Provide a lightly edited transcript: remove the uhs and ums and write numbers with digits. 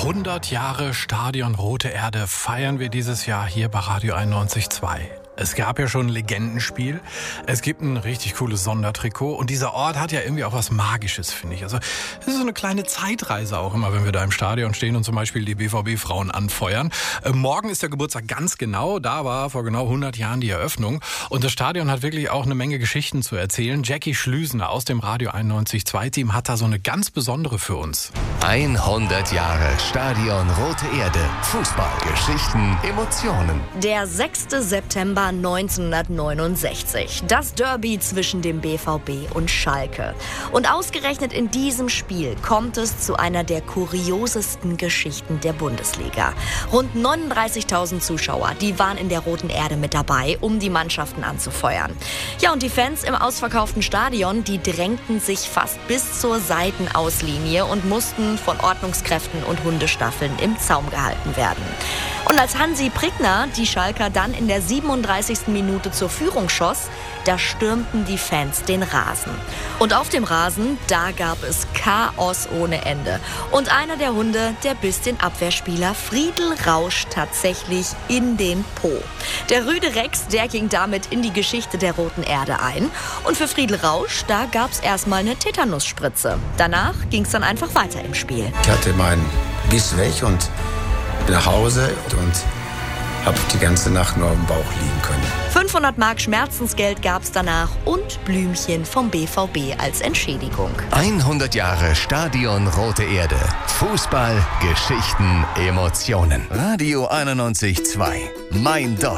100 Jahre Stadion Rote Erde feiern wir dieses Jahr hier bei Radio 91.2. Es gab ja schon ein Legendenspiel, es gibt ein richtig cooles Sondertrikot und dieser Ort hat ja irgendwie auch was Magisches, finde ich. Also es ist so eine kleine Zeitreise auch immer, wenn wir da im Stadion stehen und zum Beispiel die BVB-Frauen anfeuern. Morgen ist der Geburtstag ganz genau, da war vor genau 100 Jahren die Eröffnung und das Stadion hat wirklich auch eine Menge Geschichten zu erzählen. Jackie Schlüsener aus dem Radio 91.2-Team hat da so eine ganz besondere für uns. 100 Jahre Stadion Rote Erde. Fußball, Geschichten, Emotionen. Der 6. September 1969. Das Derby zwischen dem BVB und Schalke. Und ausgerechnet in diesem Spiel kommt es zu einer der kuriosesten Geschichten der Bundesliga. Rund 39.000 Zuschauer, die waren in der Roten Erde mit dabei, um die Mannschaften anzufeuern. Ja, und die Fans im ausverkauften Stadion, die drängten sich fast bis zur Seitenauslinie und mussten von Ordnungskräften und Hundestaffeln im Zaum gehalten werden. Und als Hansi Prickner die Schalker dann in der 37. Minute zur Führung schoss, da stürmten die Fans den Rasen. Und auf dem Rasen, da gab es Chaos ohne Ende. Und einer der Hunde, der biss den Abwehrspieler Friedel Rausch tatsächlich in den Po. Der Rüde Rex, der ging damit in die Geschichte der Roten Erde ein. Und für Friedel Rausch, da gab's erstmal eine Tetanusspritze. Danach ging's dann einfach weiter im Spiel. Ich hatte meinen Biss weg und bin nach Hause und habe die ganze Nacht nur auf dem Bauch liegen können. 500 Mark Schmerzensgeld gab's danach und Blümchen vom BVB als Entschädigung. 100 Jahre Stadion Rote Erde. Fußball, Geschichten, Emotionen. Radio 91.2. Mein Dorf.